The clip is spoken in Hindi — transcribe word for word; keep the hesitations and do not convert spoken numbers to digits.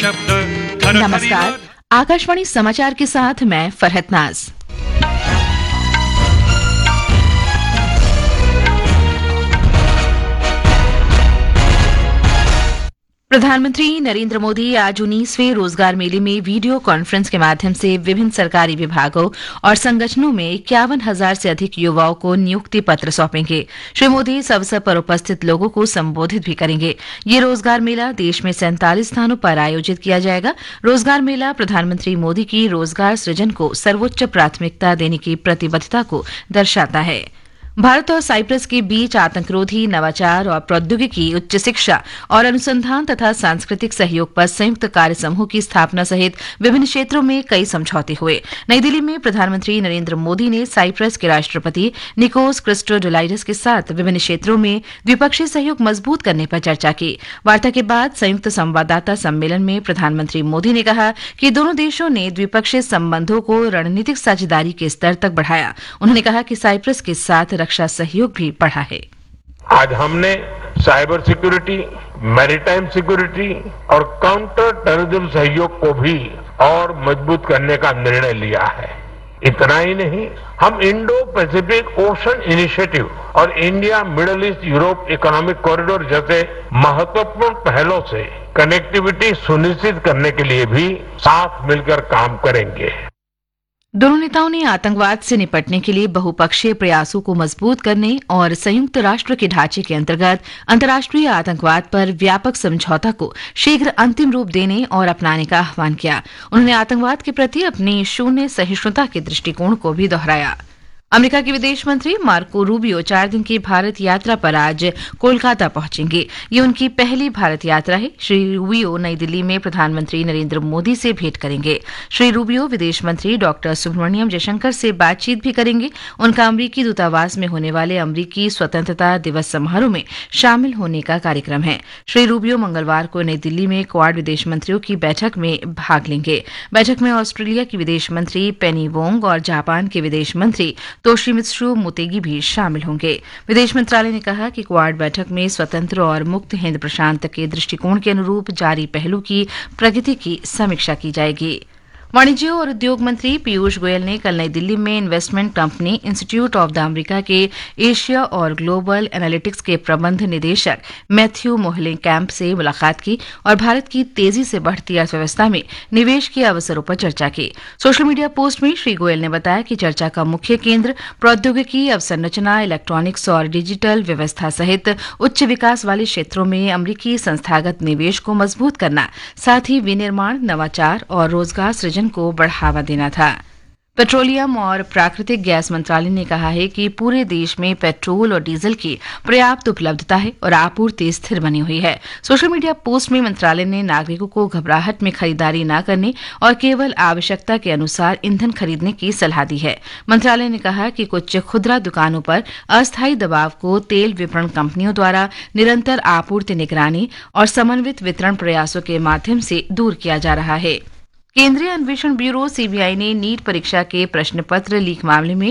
नमस्कार, आकाशवाणी समाचार के साथ मैं फरहत नाज। प्रधानमंत्री नरेंद्र मोदी आज उन्नीसवें रोजगार मेले में वीडियो कॉन्फ्रेंस के माध्यम से विभिन्न सरकारी विभागों और संगठनों में इक्यावन हजार से अधिक युवाओं को नियुक्ति पत्र सौंपेंगे। श्री मोदी इस अवसर पर उपस्थित लोगों को संबोधित भी करेंगे। ये रोजगार मेला देश में सैंतालीस स्थानों पर आयोजित किया जाएगा। रोजगार मेला प्रधानमंत्री मोदी की रोजगार सृजन को सर्वोच्च प्राथमिकता देने की प्रतिबद्धता को दर्शाता है। भारत और साइप्रस के बीच आतंकरोधी, नवाचार और प्रौद्योगिकी, उच्च शिक्षा और अनुसंधान तथा सांस्कृतिक सहयोग पर संयुक्त कार्य समूह की स्थापना सहित विभिन्न क्षेत्रों में कई समझौते हुए। नई दिल्ली में प्रधानमंत्री नरेंद्र मोदी ने साइप्रस के राष्ट्रपति निकोस क्रिस्टोडोलाइडस के साथ विभिन्न क्षेत्रों में द्विपक्षीय सहयोग मजबूत करने पर चर्चा की। वार्ता के बाद संयुक्त संवाददाता सम्मेलन में प्रधानमंत्री मोदी ने कहा कि दोनों देशों ने द्विपक्षीय संबंधों को रणनीतिक साझेदारी के स्तर तक बढ़ाया। उन्होंने कहा कि साइप्रस के साथ रक्षा सहयोग भी बढ़ा है। आज हमने साइबर सिक्योरिटी, मैरीटाइम सिक्योरिटी और काउंटर टेररिज्म सहयोग को भी और मजबूत करने का निर्णय लिया है। इतना ही नहीं, हम इंडो पैसिफिक ओशन इनिशिएटिव और India middle east Europe economic corridor जैसे महत्वपूर्ण पहलों से कनेक्टिविटी सुनिश्चित करने के लिए भी साथ मिलकर काम करेंगे। दोनों नेताओं ने आतंकवाद से निपटने के लिए बहुपक्षीय प्रयासों को मजबूत करने और संयुक्त राष्ट्र के ढांचे के अंतर्गत अंतर्राष्ट्रीय आतंकवाद पर व्यापक समझौता को शीघ्र अंतिम रूप देने और अपनाने का आह्वान किया। उन्होंने आतंकवाद के प्रति अपनी शून्य सहिष्णुता के दृष्टिकोण को भी दोहराया। अमेरिका के विदेश मंत्री मार्को रूबियो चार दिन की भारत यात्रा पर आज कोलकाता पहुंचेंगे। ये उनकी पहली भारत यात्रा है। श्री रूबियो नई दिल्ली में प्रधानमंत्री नरेंद्र मोदी से भेंट करेंगे। श्री रूबियो विदेश मंत्री डॉक्टर सुब्रमण्यम जयशंकर से बातचीत भी करेंगे। उनका अमरीकी दूतावास में होने वाले अमरीकी स्वतंत्रता दिवस समारोह में शामिल होने का कार्यक्रम है। श्री रूबियो मंगलवार को नई दिल्ली में क्वाड विदेश मंत्रियों की बैठक में भाग लेंगे। बैठक में ऑस्ट्रेलिया की विदेश मंत्री पेनी वोंग और जापान के विदेश मंत्री तोशिमित्सु मोतेगी भी शामिल होंगे। विदेश मंत्रालय ने कहा कि क्वाड बैठक में स्वतंत्र और मुक्त हिंद प्रशांत के दृष्टिकोण के अनुरूप जारी पहलू की प्रगति की समीक्षा की जाएगी। वाणिज्य और उद्योग मंत्री पीयूष गोयल ने कल नई दिल्ली में investment company institute of the America के एशिया और ग्लोबल एनालिटिक्स के प्रबंध निदेशक मैथ्यू मोहले कैंप से मुलाकात की और भारत की तेजी से बढ़ती अर्थव्यवस्था में निवेश के अवसरों पर चर्चा की। सोशल मीडिया पोस्ट में श्री गोयल ने बताया कि चर्चा का मुख्य केंद्र प्रौद्योगिकी, अवसंरचना, इलेक्ट्रॉनिक्स और डिजिटल व्यवस्था सहित उच्च विकास वाले क्षेत्रों में अमरीकी संस्थागत निवेश को मजबूत करना, साथ ही विनिर्माण, नवाचार और रोजगार सृजन को बढ़ावा देना था। पेट्रोलियम और प्राकृतिक गैस मंत्रालय ने कहा है कि पूरे देश में पेट्रोल और डीजल की पर्याप्त उपलब्धता है और आपूर्ति स्थिर बनी हुई है। सोशल मीडिया पोस्ट में मंत्रालय ने नागरिकों को घबराहट में खरीदारी न करने और केवल आवश्यकता के अनुसार ईंधन खरीदने की सलाह दी है। मंत्रालय ने कहा कि कुछ खुदरा दुकानों पर अस्थायी दबाव को तेल विपणन कंपनियों द्वारा निरंतर आपूर्ति निगरानी और समन्वित वितरण प्रयासों के माध्यम से दूर किया जा रहा है। केंद्रीय अन्वेषण ब्यूरो सीबीआई ने नीट परीक्षा के प्रश्न पत्र लीक मामले में